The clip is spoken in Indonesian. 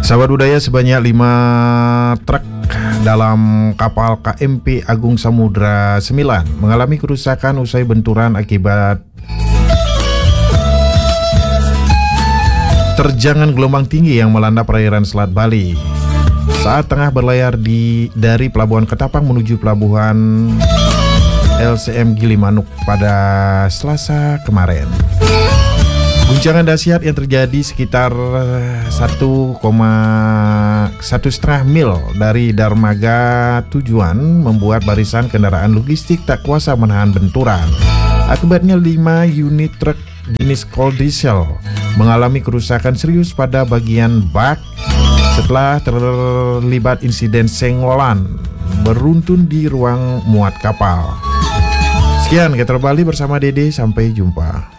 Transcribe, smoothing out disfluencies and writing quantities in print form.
Sahabat budaya, sebanyak 5 truk dalam kapal KMP Agung Samudra 9 mengalami kerusakan usai benturan akibat terjangan gelombang tinggi yang melanda perairan Selat Bali saat tengah berlayar dari Pelabuhan Ketapang menuju Pelabuhan LCM Gilimanuk pada Selasa kemarin. Guncangan dahsyat yang terjadi sekitar 1,5 mil dari dermaga tujuan membuat barisan kendaraan logistik tak kuasa menahan benturan. Akibatnya 5 unit truk jenis cold diesel mengalami kerusakan serius pada bagian bak setelah terlibat insiden senggolan beruntun di ruang muat kapal. Sekian Getro Bali bersama Dede, sampai jumpa.